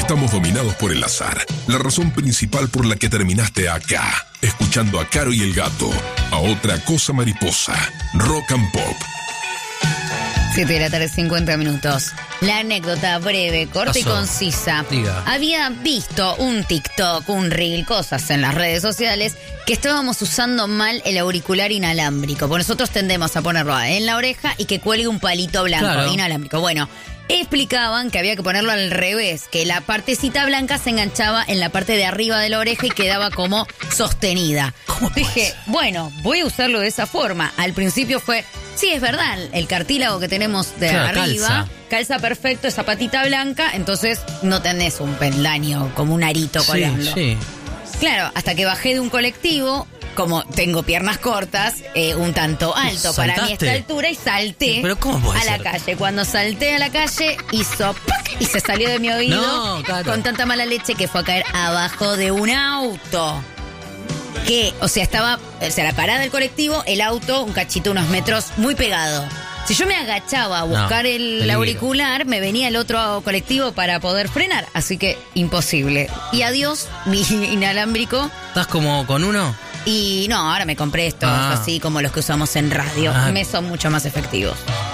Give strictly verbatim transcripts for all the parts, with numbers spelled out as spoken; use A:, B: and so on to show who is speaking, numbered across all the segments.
A: estamos dominados por el azar. La razón principal por la que terminaste acá, escuchando a Caro y el Gato, a Otra Cosa Mariposa, Rock and Pop.
B: siete de la tarde, cincuenta minutos. La anécdota breve, corta Pasó. y concisa.
C: Diga.
B: Había visto un TikTok, un reel, cosas en las redes sociales, que estábamos usando mal el auricular inalámbrico. Porque nosotros tendemos a ponerlo en la oreja y que cuelgue un palito blanco, claro. inalámbrico. Bueno, explicaban que había que ponerlo al revés, que la partecita blanca se enganchaba en la parte de arriba de la oreja y quedaba como sostenida.
C: ¿Cómo
B: Dije, bueno, voy a usarlo de esa forma. Al principio fue, sí, es verdad, el cartílago que tenemos de
C: claro,
B: arriba
C: calza.
B: calza perfecto, esa patita blanca, entonces no tenés un peldaño como un arito colgando.
C: Sí, sí.
B: Claro, hasta que bajé de un colectivo, como tengo piernas cortas, eh, un tanto alto
C: ¿Saltaste?
B: para mí esta altura, y salté
C: ¿Pero cómo puede
B: a la
C: ser?
B: calle. Cuando salté a la calle, hizo ¡pac! Y se salió de mi oído
C: No, claro.
B: con tanta mala leche que fue a caer abajo de un auto. Que, o sea, estaba, o sea, la parada del colectivo, el auto, un cachito, unos metros, muy pegado. Si yo me agachaba a buscar
C: No,
B: el
C: peligro.
B: auricular, me venía el otro colectivo para poder frenar. Así que, imposible. Y adiós, mi inalámbrico.
C: ¿Estás como con uno?
B: Y no, ahora me compré estos,
C: Ah.
B: así como los que usamos en radio.
C: Ah.
B: Me son mucho más efectivos.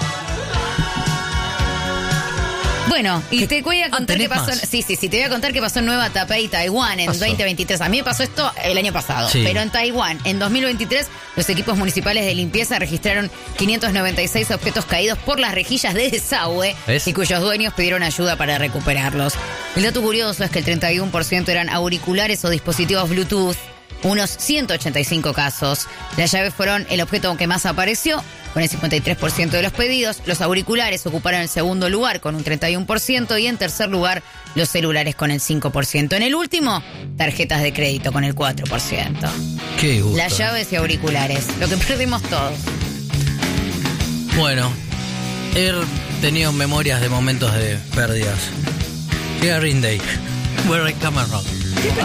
B: Bueno, y
C: ¿Qué?
B: te voy a
C: Ah,
B: contar qué
C: ¿tenés
B: pasó.
C: más?
B: Sí, sí, sí, te voy a contar qué pasó en Nueva Taipei, Taiwán, en
C: Pasó.
B: veinte veintitrés. A mí me pasó esto el año pasado,
C: Sí.
B: pero en Taiwán, en dos mil veintitrés, los equipos municipales de limpieza registraron quinientos noventa y seis objetos caídos por las rejillas de desagüe
C: ¿Ves?
B: y cuyos dueños pidieron ayuda para recuperarlos. El dato curioso es que el treinta y uno por ciento eran auriculares o dispositivos Bluetooth. Unos ciento ochenta y cinco casos. Las llaves fueron el objeto que más apareció, con el cincuenta y tres por ciento de los pedidos. Los auriculares ocuparon el segundo lugar, con un treinta y uno por ciento. Y en tercer lugar, los celulares, con el cinco por ciento. En el último, tarjetas de crédito, con el cuatro por ciento.
C: Qué gusto.
B: Las llaves y auriculares, lo que perdimos todos.
C: Bueno, he tenido memorias de momentos de pérdidas. Llega Green Day. Where I Come Around.